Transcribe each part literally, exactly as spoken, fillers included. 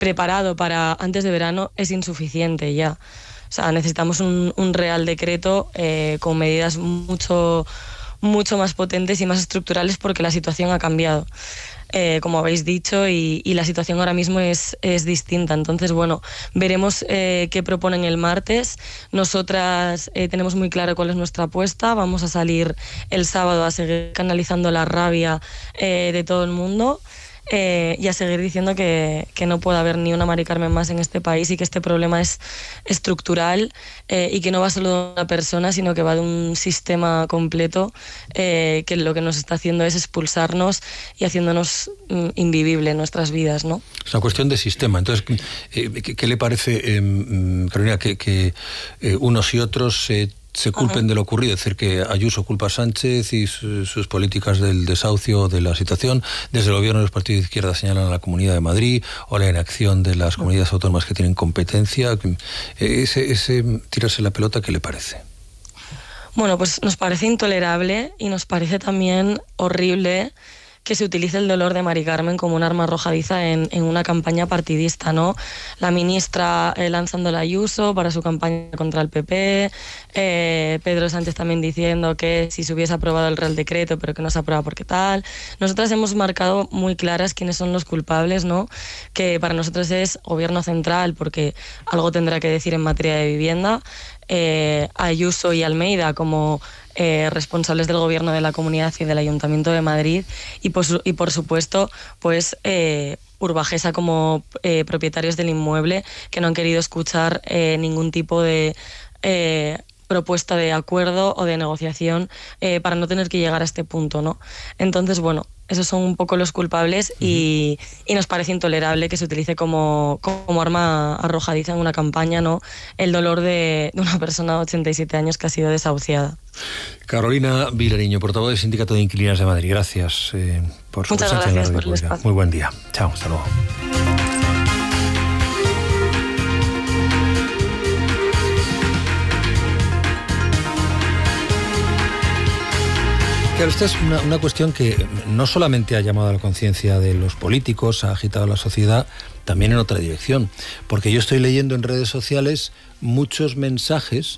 preparado para antes de verano es insuficiente ya. O sea, necesitamos un, un real decreto eh, con medidas mucho, mucho más potentes y más estructurales porque la situación ha cambiado. Eh, como habéis dicho, y, y la situación ahora mismo es, es distinta. Entonces, bueno, veremos eh, qué proponen el martes. Nosotras eh, tenemos muy claro cuál es nuestra apuesta. Vamos a salir el sábado a seguir canalizando la rabia eh, de todo el mundo. Eh, y a seguir diciendo que, que no puede haber ni una Mari Carmen más en este país y que este problema es estructural eh, y que no va solo de una persona, sino que va de un sistema completo eh, que lo que nos está haciendo es expulsarnos y haciéndonos mm, invivible nuestras vidas, ¿no? Es una cuestión de sistema. Entonces, eh, ¿qué, ¿qué le parece, eh, Carolina, que, que eh, unos y otros eh, se culpen uh-huh. de lo ocurrido? Es decir, que Ayuso culpa a Sánchez y su, sus políticas del desahucio de la situación. Desde el gobierno de los partidos de izquierda señalan a la Comunidad de Madrid o la inacción de las comunidades autónomas que tienen competencia. Ese, ese tirarse la pelota, ¿qué le parece? Bueno, pues nos parece intolerable y nos parece también horrible que se utilice el dolor de Mari Carmen como un arma arrojadiza en, en una campaña partidista, ¿no? La ministra eh, lanzando la Ayuso para su campaña contra el P P, eh, Pedro Sánchez también diciendo que si se hubiese aprobado el Real Decreto, pero que no se aprueba porque tal. Nosotras hemos marcado muy claras quiénes son los culpables, ¿no? Que para nosotros es Gobierno Central, porque algo tendrá que decir en materia de vivienda, eh, Ayuso y Almeida como Eh, responsables del gobierno de la Comunidad y del Ayuntamiento de Madrid y por, su, y por supuesto pues eh, Urbajesa como eh, propietarios del inmueble que no han querido escuchar eh, ningún tipo de eh, propuesta de acuerdo o de negociación eh, para no tener que llegar a este punto, ¿no? Entonces, bueno, esos son un poco los culpables y, y nos parece intolerable que se utilice como, como arma arrojadiza en una campaña, ¿no? El dolor de, de una persona de ochenta y siete años que ha sido desahuciada. Carolina Vilariño, portavoz del Sindicato de Inquilinas de Madrid. Gracias eh, por su Muchas presencia gracias en la por el espacio. Muy buen día. Chao, hasta luego. Claro, esta es una, una cuestión que no solamente ha llamado a la conciencia de los políticos, ha agitado a la sociedad, también en otra dirección. Porque yo estoy leyendo en redes sociales muchos mensajes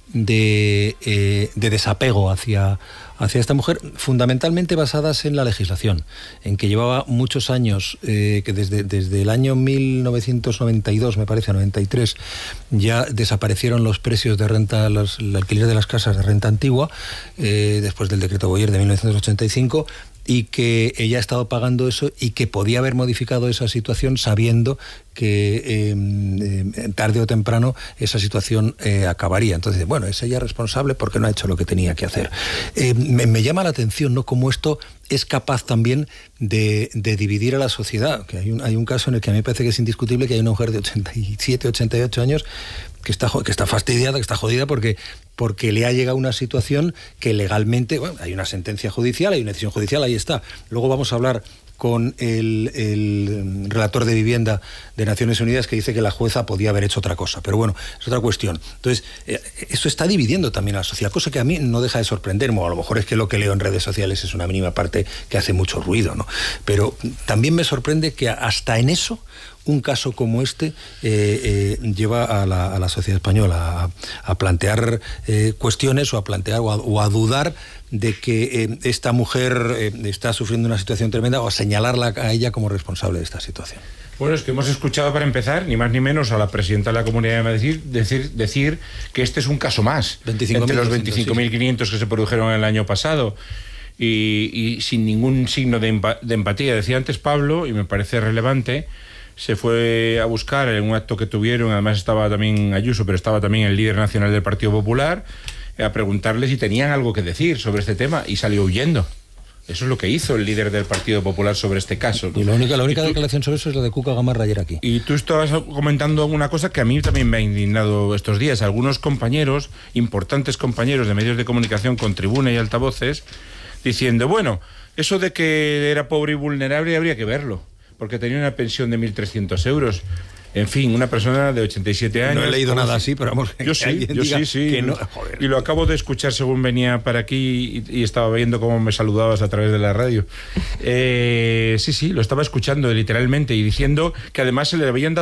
de, eh, de desapego hacia, hacia esta mujer, fundamentalmente basadas en la legislación, en que llevaba muchos años, eh, que desde, desde el año mil novecientos noventa y dos, me parece, noventa y tres, ya desaparecieron los precios de renta, los, el alquiler de las casas de renta antigua, eh, después del decreto Boyer de mil novecientos ochenta y cinco, y que ella ha estado pagando eso y que podía haber modificado esa situación sabiendo que eh, eh, tarde o temprano esa situación eh, acabaría. Entonces, bueno, es ella responsable porque no ha hecho lo que tenía que hacer. Eh, me, me llama la atención, ¿no?, cómo esto es capaz también de, de dividir a la sociedad. Que hay un, hay un caso en el que a mí me parece que es indiscutible, que hay una mujer de ochenta y siete, ochenta y ocho años que está, que está fastidiada, que está jodida porque, porque le ha llegado una situación que legalmente, bueno, hay una sentencia judicial, hay una decisión judicial, ahí está. Luego vamos a hablar con el, el relator de vivienda de Naciones Unidas, que dice que la jueza podía haber hecho otra cosa, pero bueno, es otra cuestión. Entonces, eh, esto está dividiendo también a la sociedad, cosa que a mí no deja de sorprenderme, o a lo mejor es que lo que leo en redes sociales es una mínima parte que hace mucho ruido, ¿no? Pero también me sorprende que hasta en eso un caso como este eh, eh, lleva a la, a la sociedad española a, a plantear eh, cuestiones o a plantear o a, o a dudar de que eh, esta mujer eh, está sufriendo una situación tremenda, o a señalarla a ella como responsable de esta situación. Bueno, es que hemos escuchado, para empezar, ni más ni menos, a la presidenta de la Comunidad de Madrid decir, decir que este es un caso más entre los veinticinco mil quinientos que se produjeron el año pasado. Y, y sin ningún signo de, empa- de empatía. Decía antes Pablo, y me parece relevante, se fue a buscar en un acto que tuvieron, además estaba también Ayuso, pero estaba también el líder nacional del Partido Popular, a preguntarle si tenían algo que decir sobre este tema, y salió huyendo. Eso es lo que hizo el líder del Partido Popular sobre este caso, ¿no? Y la única, la única tú, declaración sobre eso es la de Cuca Gamarra ayer aquí. Y tú estabas comentando una cosa que a mí también me ha indignado estos días. Algunos compañeros, importantes compañeros de medios de comunicación con tribuna y altavoces, diciendo, bueno, eso de que era pobre y vulnerable habría que verlo, porque tenía una pensión de mil trescientos euros. En fin, una persona de ochenta y siete años. No he leído nada así, pero vamos. Yo sí, yo sí, sí. Que no, y lo acabo de escuchar según venía para aquí y, y estaba viendo cómo me saludabas a través de la radio. Eh, sí, sí, lo estaba escuchando literalmente y diciendo que además se le habían dado